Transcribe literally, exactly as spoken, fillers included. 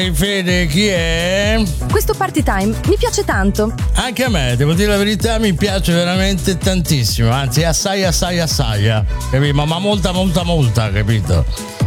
Fede, chi è? Questo party time mi piace tanto. Anche a me, devo dire la verità, mi piace veramente tantissimo. Anzi, assai, assai, assai. Capito? Ma, ma molta, molta, molta, capito?